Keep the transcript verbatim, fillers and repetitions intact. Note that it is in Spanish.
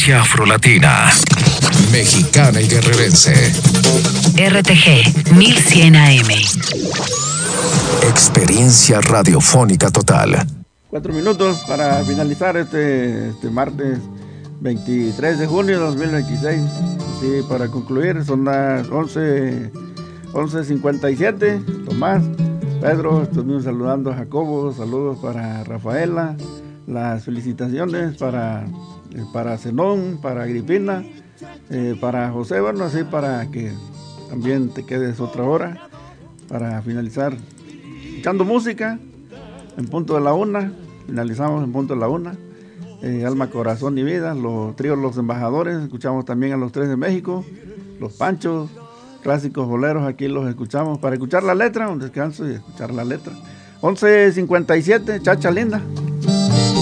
Frecuencia afrolatina, mexicana y guerrerense. R T G mil cien A M. Experiencia radiofónica total. Cuatro minutos para finalizar este, este martes veintitrés de junio de dos mil veintiséis. Sí, para concluir, son las once cincuenta y siete. Tomás, Pedro, estuvimos saludando a Jacobo, saludos para Rafaela, las felicitaciones para, para Zenón, para Agripina, eh, para José, bueno, así para que también te quedes otra hora para finalizar escuchando música en punto de la una. Finalizamos en punto de la una. Eh, Alma, Corazón y Vida, los tríos Los Embajadores, escuchamos también a los Tres de México, Los Panchos, clásicos boleros, aquí los escuchamos para escuchar la letra, un descanso y escuchar la letra. once cincuenta y siete, Chacha Linda.